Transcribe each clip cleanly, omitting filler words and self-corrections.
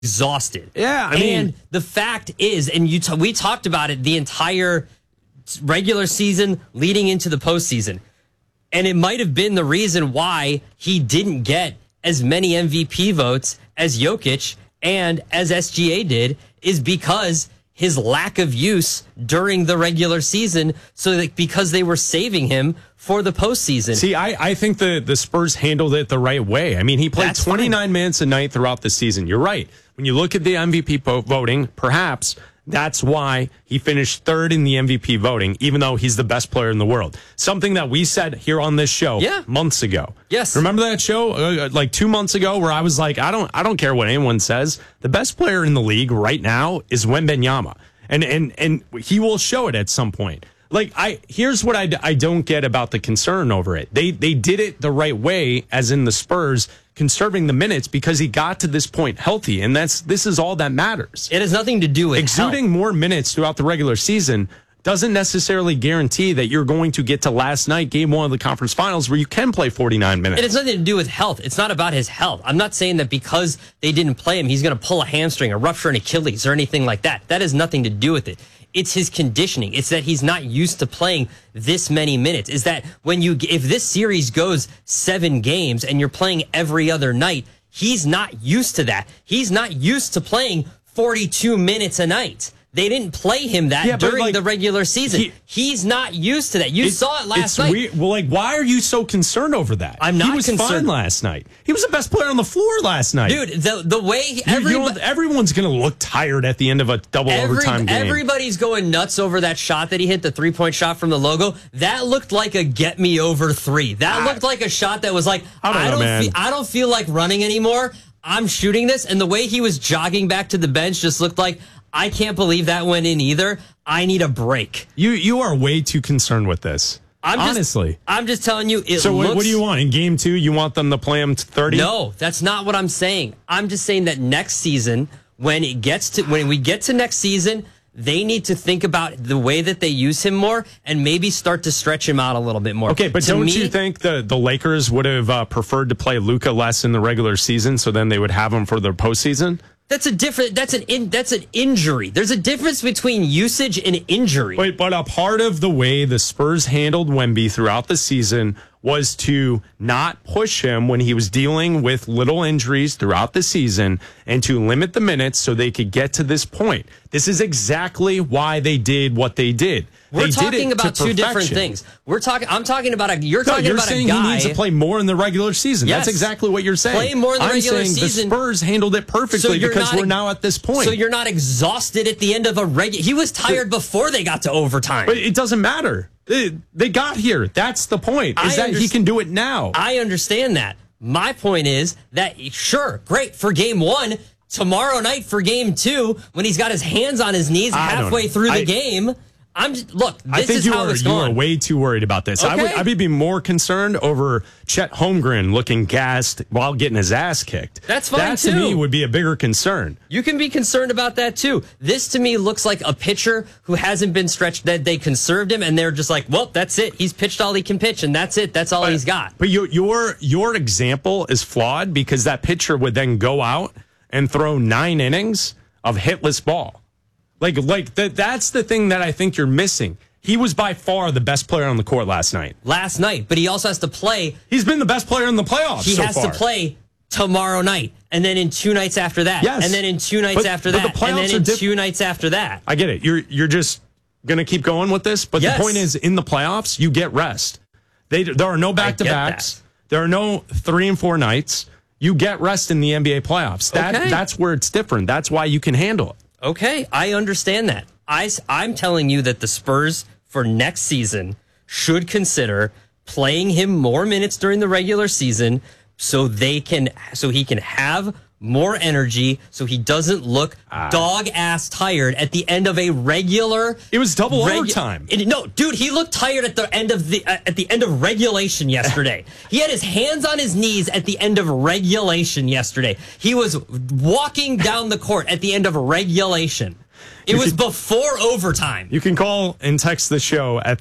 exhausted. Yeah, I mean, and the fact is, and we talked about it the entire regular season leading into the postseason, and it might have been the reason why he didn't get as many MVP votes as Jokic and as SGA did, is because his lack of use during the regular season, so that because they were saving him for the postseason. See, I think the Spurs handled it the right way. I mean, he played 29 minutes a night throughout the season. You're right. When you look at the MVP voting, perhaps that's why he finished third in the MVP voting, even though he's the best player in the world. Something that we said here on this show months ago. Yes. Remember that show like 2 months ago where I was like, I don't care what anyone says. The best player in the league right now is Wembanyama. And he will show it at some point. Like, here's what I don't get about the concern over it. They did it the right way, as in the Spurs conserving the minutes, because he got to this point healthy, and this is all that matters. It has nothing to do with exuding more minutes throughout the regular season doesn't necessarily guarantee that you're going to get to last night, game one of the conference finals, where you can play 49 minutes. It has nothing to do with health. It's not about his health. I'm not saying that because they didn't play him, he's going to pull a hamstring or rupture an Achilles or anything like that. That has nothing to do with it. It's his conditioning. It's that he's not used to playing this many minutes. Is that if this series goes 7 games and you're playing every other night, he's not used to that. He's not used to playing 42 minutes a night. They didn't play him during the regular season. He's not used to that. You saw it last night. Weird. Well, why are you so concerned over that? I'm not concerned. He was fine last night. He was the best player on the floor last night. Dude, the way everyone's going to look tired at the end of a double overtime game. Everybody's going nuts over that shot that he hit, the 3-point shot from the logo. That looked like a get me over 3. That looked like a shot that was like, I don't feel like running anymore. I'm shooting this. And the way he was jogging back to the bench just looked like, I can't believe that went in either. I need a break. You are way too concerned with this. Honestly. I'm just telling you. So what do you want? In game 2, you want them to play him to 30? No, that's not what I'm saying. I'm just saying that next season, when we get to next season, they need to think about the way that they use him more and maybe start to stretch him out a little bit more. Okay, but don't you think the Lakers would have preferred to play Luka less in the regular season, so then they would have him for their postseason? That's an injury. There's a difference between usage and injury. But a part of the way the Spurs handled Wemby throughout the season was to not push him when he was dealing with little injuries throughout the season and to limit the minutes so they could get to this point. This is exactly why they did what they did. We're talking about two different things. I'm talking about you're saying he needs to play more in the regular season. Yes. That's exactly what you're saying. Play more in the regular season. The Spurs handled it perfectly because we're now at this point. So you're not exhausted at the end of a regular. He was tired before they got to overtime. But it doesn't matter. They got here. That's the point. He can do it now. I understand that. My point is that sure, great for game 1. Tomorrow night for game 2, when he's got his hands on his knees halfway through the game. I think you are way too worried about this. Okay. I would be more concerned over Chet Holmgren looking gassed while getting his ass kicked. That's fine, that, too. To me, would be a bigger concern. You can be concerned about that, too. This, to me, looks like a pitcher who hasn't been stretched, that they conserved him, and they're just like, well, that's it. He's pitched all he can pitch, and that's it. That's all he's got. But your example is flawed because that pitcher would then go out and throw 9 innings of hitless ball. That's the thing that I think you're missing. He was by far the best player on the court last night. But he also has to play. He's been the best player in the playoffs He has to play tomorrow night, and then in 2 nights after that. Yes. And then in 2 nights after that. And then in 2 nights after that. I get it. You're just going to keep going with this, but the point is, in the playoffs, you get rest. There are no back-to-backs. There are no 3 and 4 nights. You get rest in the NBA playoffs. That's where it's different. That's why you can handle it. Okay, I understand that. I'm telling you that the Spurs for next season should consider playing him more minutes during the regular season so he can have more energy, so he doesn't look dog-ass tired at the end of a regular. It was double overtime. No, dude, he looked tired at the end of regulation yesterday. He had his hands on his knees at the end of regulation yesterday. He was walking down the court at the end of regulation. It was before overtime. You can call and text the show at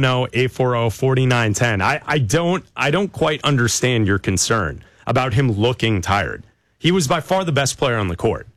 310-840-4910. I don't quite understand your concern about him looking tired. He was by far the best player on the court.